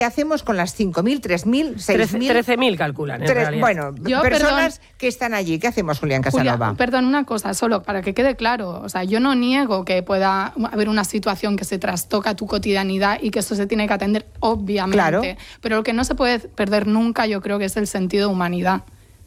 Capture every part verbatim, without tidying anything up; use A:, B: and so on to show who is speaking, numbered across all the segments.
A: ¿Qué hacemos con las cinco mil, tres mil, seis mil?
B: trece mil calculan, en
A: Tres,
B: realidad.
A: bueno,
C: Yo,
A: personas
C: perdón,
A: que están allí. ¿Qué hacemos, Julián Casanova?
C: Julia, perdón, una cosa, solo para que quede claro. O sea, yo no niego que pueda haber una situación que se trastoca tu cotidianidad y que eso se tiene que atender, obviamente.
A: Claro.
C: Pero lo que no se puede perder nunca, yo creo que es el sentido de humanidad.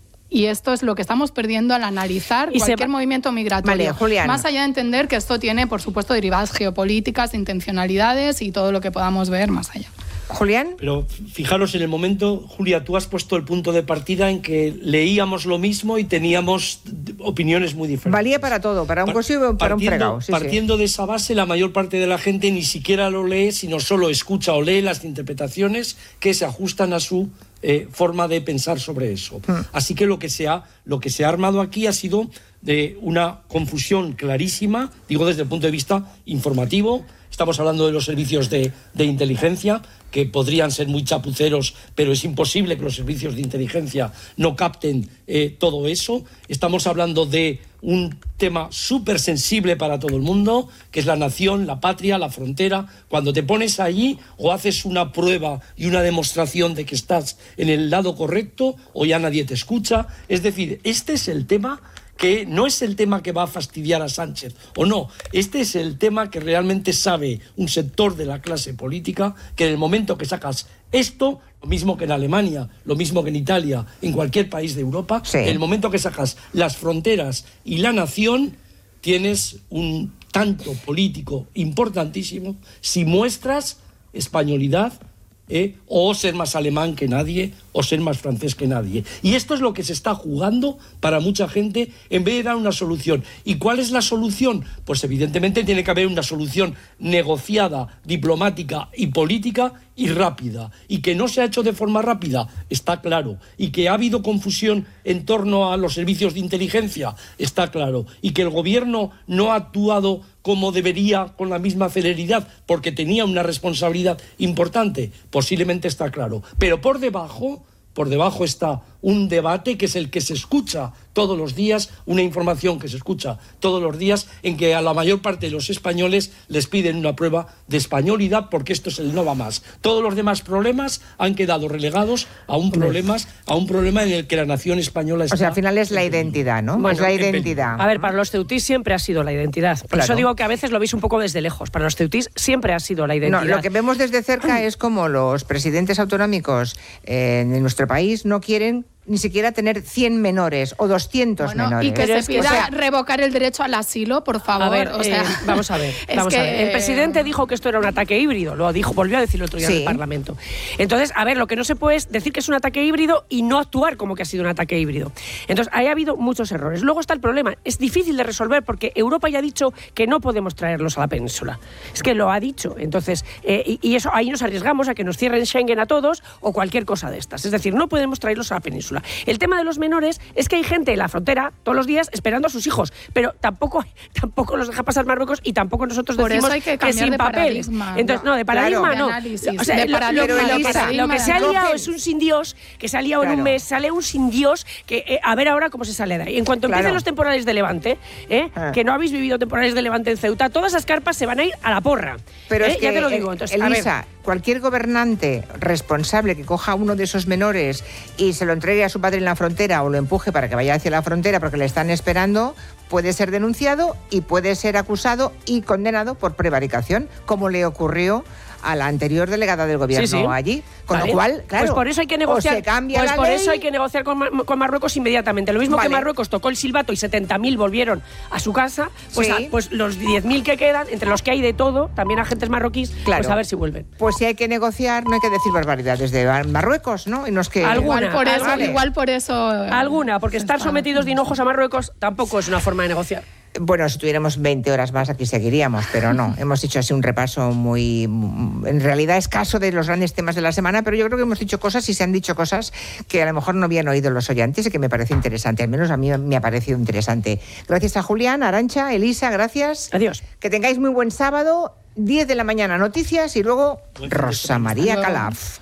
C: Y esto es lo que estamos perdiendo al analizar
B: Y
C: cualquier
B: se...
C: movimiento migratorio.
A: Vale, Julián.
C: Más allá de entender que esto tiene, por supuesto, derivadas geopolíticas, intencionalidades y todo lo que podamos ver más allá.
A: Julián.
D: Pero fijaros en el momento, Julia, tú has puesto el punto de partida en que leíamos lo mismo y teníamos opiniones muy diferentes.
A: Valía para todo, para un cocido y para un fregado. Sí,
D: partiendo
A: sí.
D: de esa base, la mayor parte de la gente ni siquiera lo lee, sino solo escucha o lee las interpretaciones que se ajustan a su eh, forma de pensar sobre eso. Hmm. Así que lo que se ha, lo que se ha armado aquí ha sido de una confusión clarísima, digo desde el punto de vista informativo. Estamos hablando de los servicios de, de inteligencia, que podrían ser muy chapuceros, pero es imposible que los servicios de inteligencia no capten eh, todo eso. Estamos hablando de un tema súper sensible para todo el mundo, que es la nación, la patria, la frontera. Cuando te pones allí, o haces una prueba y una demostración de que estás en el lado correcto, o ya nadie te escucha. Es decir, este es el tema que no es el tema que va a fastidiar a Sánchez, o no, este es el tema que realmente sabe un sector de la clase política, que en el momento que sacas esto, lo mismo que en Alemania, lo mismo que en Italia, en cualquier país de Europa,
A: sí.
D: En el momento que sacas las fronteras y la nación, tienes un tanto político importantísimo si muestras españolidad, ¿Eh? o ser más alemán que nadie, o ser más francés que nadie. Y esto es lo que se está jugando para mucha gente en vez de dar una solución. ¿Y cuál es la solución? Pues evidentemente tiene que haber una solución negociada, diplomática y política y rápida. Y que no se ha hecho de forma rápida, está claro. Y que ha habido confusión en torno a los servicios de inteligencia, está claro. Y que el gobierno no ha actuado como debería, con la misma celeridad, porque tenía una responsabilidad importante, posiblemente está claro. Pero por debajo, por debajo está un debate que es el que se escucha todos los días, una información que se escucha todos los días, en que a la mayor parte de los españoles les piden una prueba de españolidad, porque esto es el no va más. Todos los demás problemas han quedado relegados a un, problemas, a un problema en el que la nación española está...
A: O sea, al final es la identidad, ¿no?
B: Bueno,
A: es la identidad.
B: A ver, para los ceutís siempre ha sido la identidad. Por
A: claro.
B: eso digo que a veces lo veis un poco desde lejos. Para los ceutís siempre ha sido la identidad.
A: No, lo que vemos desde cerca es como los presidentes autonómicos eh, en nuestro país no quieren ni siquiera tener cien menores o doscientos
C: bueno,
A: menores.
C: Y que
B: Pero
C: se
B: es
C: pida
B: que, o sea,
C: revocar el derecho al asilo, por favor.
B: A ver,
C: o sea,
B: eh, vamos a ver. Vamos
C: que,
B: a ver. El presidente dijo que esto era un ataque híbrido, lo dijo, volvió a decirlo otro día
A: sí.
B: en el Parlamento. Entonces, a ver, lo que no se puede es decir que es un ataque híbrido y no actuar como que ha sido un ataque híbrido. Entonces, ahí ha habido muchos errores. Luego está el problema, es difícil de resolver porque Europa ya ha dicho que no podemos traerlos a la península. Es que lo ha dicho. Entonces, eh, y, y eso ahí nos arriesgamos a que nos cierren Schengen a todos o cualquier cosa de estas. Es decir, no podemos traerlos a la península. El tema de los menores es que hay gente en la frontera todos los días esperando a sus hijos, pero tampoco tampoco los deja pasar Marruecos y tampoco nosotros
C: por
B: decimos
C: eso hay que,
B: que sin
C: de
B: papeles. Entonces, no, de paradigma
A: claro.
B: no.
C: De análisis,
B: o sea,
C: de
B: lo, lo,
C: paradigma,
B: lo,
C: de
B: que,
C: paradigma,
B: lo que se ha
A: de
B: liado
A: cogen.
B: es un sin Dios, que se ha liado
A: Claro.
B: en un mes, sale un sin Dios, que eh, a ver ahora cómo se sale de ahí. En cuanto
A: Claro.
B: empiecen los temporales de Levante, eh,
A: Ah.
B: que no habéis vivido temporales de Levante en Ceuta, todas esas carpas se van a ir a la porra.
A: Pero
B: eh,
A: es que,
B: ya te lo digo. Entonces, a ver.
A: Elisa, cualquier gobernante responsable que coja a uno de esos menores y se lo entregue a su padre en la frontera o lo empuje para que vaya hacia la frontera porque le están esperando, puede ser denunciado y puede ser acusado y condenado por prevaricación, como le ocurrió a la anterior delegada del gobierno
B: Sí, sí.
A: allí. Con
B: Vale.
A: lo cual, claro,
B: pues por eso hay que negociar.
A: o se cambia
B: pues
A: la
B: por
A: ley,
B: eso hay que negociar con, Mar- con Marruecos inmediatamente. Lo mismo
A: Vale.
B: que Marruecos tocó el silbato y setenta mil volvieron a su casa, pues,
A: Sí.
B: a- pues los diez mil que quedan, entre los que hay de todo, también agentes marroquíes,
A: Claro.
B: pues a ver si vuelven.
A: Pues si hay que negociar, no hay que decir barbaridades de Marruecos, ¿no? Y no es que
B: Alguna.
C: igual por eso,
A: Vale.
C: igual por eso.
B: Alguna, porque estar
C: está-
B: sometidos de hinojos a Marruecos tampoco es una forma de negociar.
A: Bueno, si tuviéramos veinte horas más aquí seguiríamos, pero no. Hemos hecho así un repaso muy, en realidad escaso de los grandes temas de la semana, pero yo creo que hemos dicho cosas y se han dicho cosas que a lo mejor no habían oído los oyentes y que me parece interesante. Al menos a mí me ha parecido interesante. Gracias a Julián, Arantxa, Elisa, gracias.
B: Adiós.
A: Que tengáis muy buen sábado, diez de la mañana noticias y luego Rosa María
C: Hasta luego.
A: Calaf.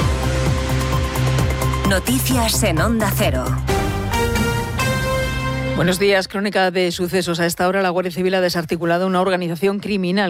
E: Noticias en Onda Cero. Buenos días, crónica de sucesos. A esta hora la Guardia Civil ha desarticulado una organización criminal